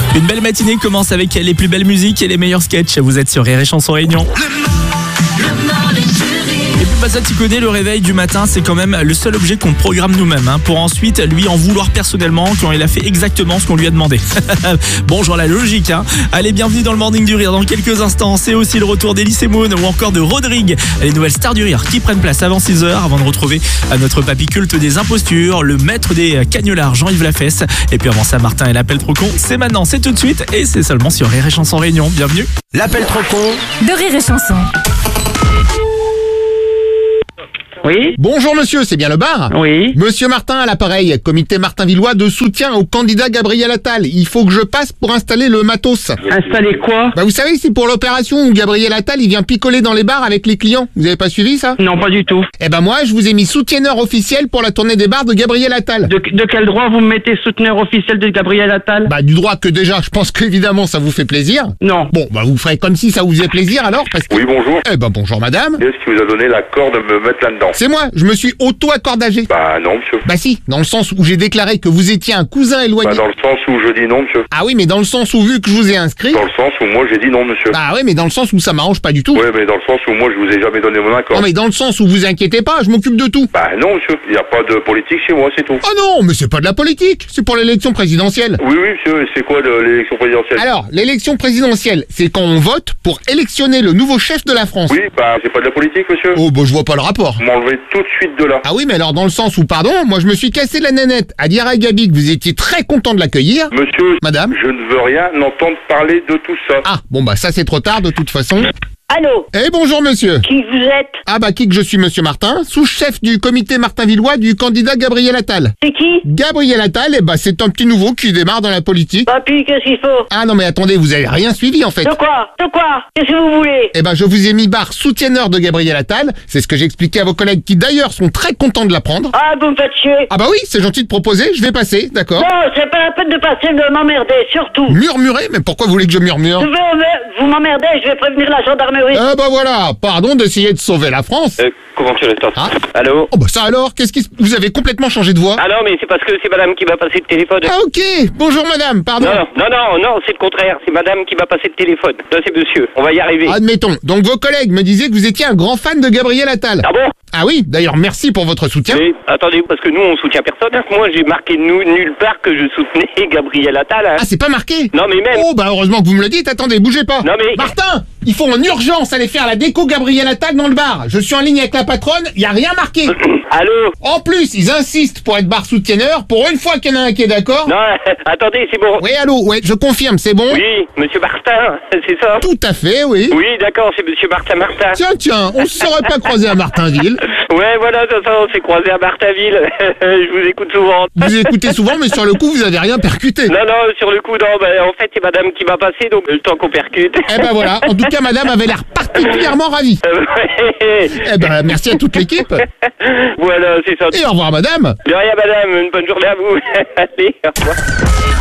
Une belle matinée commence avec les plus belles musiques et les meilleurs sketchs. Vous êtes sur Rire et Chanson Réunion. Et puis bah ça tu connais, le réveil du matin c'est quand même le seul objet qu'on programme nous-mêmes pour ensuite lui en vouloir personnellement quand il a fait exactement ce qu'on lui a demandé. Bonjour la logique Allez, bienvenue dans le Morning du Rire. Dans quelques instants c'est aussi le retour d'Elise Moon ou encore de Rodrigue, les nouvelles stars du rire qui prennent place avant 6h avant de retrouver notre papy culte des impostures, le maître des canulars Jean-Yves Lafesse. Et puis avant ça Martin et l'appel trop con, c'est maintenant, c'est tout de suite et c'est seulement sur Rire et Chanson Réunion. Bienvenue. L'appel trop con de Rire et Chanson. Oui. Bonjour monsieur, c'est bien le bar? Oui. Monsieur Martin à l'appareil, comité Martin-Villois de soutien au candidat Gabriel Attal. Il faut que je passe pour installer le matos. Installer quoi? Bah vous savez, c'est pour l'opération où Gabriel Attal il vient picoler dans les bars avec les clients. Vous avez pas suivi ça? Non, pas du tout. Eh ben moi, je vous ai mis soutienneur officiel pour la tournée des bars de Gabriel Attal. De quel droit vous me mettez souteneur officiel de Gabriel Attal? Bah du droit que déjà, je pense qu'évidemment ça vous fait plaisir. Non. Bon, bah vous ferez comme si ça vous faisait plaisir alors parce que... Oui, bonjour. Eh ben bonjour madame. Est-ce qui vous a donné l'accord de me mettre là-dedans? C'est moi, je me suis auto-accordagé. Bah non, monsieur. Bah si, dans le sens où j'ai déclaré que vous étiez un cousin éloigné. Bah dans le sens où je dis non, monsieur. Ah oui, mais dans le sens où vu que je vous ai inscrit... Dans le sens où moi j'ai dit non, monsieur. Bah oui, mais dans le sens où ça m'arrange pas du tout. Ouais, mais dans le sens où moi je vous ai jamais donné mon accord. Non mais dans le sens où vous inquiétez pas, je m'occupe de tout. Bah non, monsieur. Il n'y a pas de politique chez moi, c'est tout. Oh non, mais c'est pas de la politique, c'est pour l'élection présidentielle. Oui, monsieur. C'est quoi l'élection présidentielle? Alors, l'élection présidentielle, c'est quand on vote pour électionner le nouveau chef de la France. Oui, bah c'est pas de la politique, monsieur. Oh bah je vois pas le rapport. Vous m'enlevez tout de suite de là. Ah oui, mais alors dans le sens où, pardon, moi je me suis cassé la nénette à dire à Gabi que vous étiez très content de l'accueillir. Monsieur, Madame? je ne veux rien entendre parler de tout ça. Ah, bon bah ça c'est trop tard de toute façon. Allô? Eh bonjour monsieur. Qui vous êtes? Ah bah qui que je suis monsieur Martin, sous-chef du comité Martin-Villois du candidat Gabriel Attal. C'est qui? Gabriel Attal, eh bah c'est un petit nouveau qui démarre dans la politique. Papy, qu'est-ce qu'il faut? Ah non mais attendez, vous avez rien suivi en fait. De quoi? De quoi? Qu'est-ce que vous voulez? Eh ben je vous ai mis barre soutienneur de Gabriel Attal, c'est ce que j'ai expliqué à vos collègues qui d'ailleurs sont très contents de l'apprendre. Ah, vous me faites chier. Ah bah oui, c'est gentil de proposer, je vais passer, d'accord. Non, c'est pas la peine de passer de m'emmerder, surtout. Murmurer? Mais pourquoi vous voulez que je murmure? Vous m'emmerdez, je vais prévenir la gendarmerie. Ah bah voilà, pardon d'essayer de sauver la France. Comment tu restes? Ah. Allô? Oh bah ça alors, qu'est-ce qui vous avez complètement changé de voix? Ah non, mais c'est parce que c'est madame qui va passer le téléphone. Ah ok, bonjour madame, pardon. Non, c'est le contraire. C'est madame qui va passer le téléphone. Là, c'est monsieur. On va y arriver. Admettons, donc vos collègues me disaient que vous étiez un grand fan de Gabriel Attal. Ah bon? Ah oui, d'ailleurs merci pour votre soutien. Mais attendez, parce que nous, on soutient personne. Moi, j'ai marqué nulle part que je soutenais Gabriel Attal. Ah c'est pas marqué? Non, mais même... Oh bah heureusement que vous me le dites, attendez, bougez pas. Non, mais... Martin, il faut en urgence aller faire la déco Gabriel Attal dans le bar. Je suis en ligne avec la patronne, y a rien marqué. Allô? En plus, ils insistent pour être bar soutienneur, pour une fois qu'il y en a un qui est d'accord. Non, attendez, c'est bon. Oui, allô, ouais, je confirme, c'est bon? Oui, monsieur Martin, c'est ça? Tout à fait, oui. Oui, d'accord, c'est monsieur Martin. Tiens, on se serait pas croisé à Martinville. Ouais, voilà, ça, on s'est croisé à Martinville. Je vous écoute souvent. Vous écoutez souvent, mais sur le coup, vous avez rien percuté. Non, sur le coup, non, en fait, c'est madame qui m'a passé, donc le temps qu'on percute. Eh ben voilà, en tout cas, madame avait l'air particulièrement ravie. Ouais. Eh ben, merci à toute l'équipe. Voilà, c'est ça. Et au revoir, madame. De rien, madame, une bonne journée à vous. Allez, au revoir.